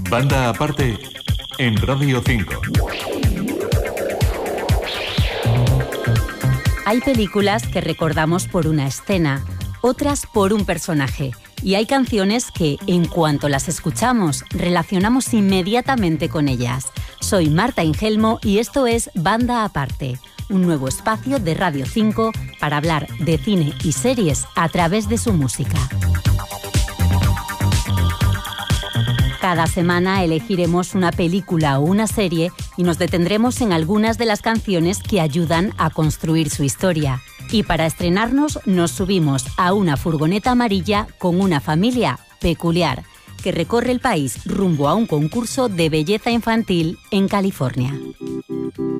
Banda aparte en Radio 5. Hay películas que recordamos por una escena, otras por un personaje. Y hay canciones que, en cuanto las escuchamos, relacionamos inmediatamente con ellas. Soy Marta Ingelmo y esto es Banda Aparte, un nuevo espacio de Radio 5 para hablar de cine y series a través de su música. Cada semana elegiremos una película o una serie y nos detendremos en algunas de las canciones que ayudan a construir su historia. Y para estrenarnos nos subimos a una furgoneta amarilla con una familia peculiar que recorre el país rumbo a un concurso de belleza infantil en California.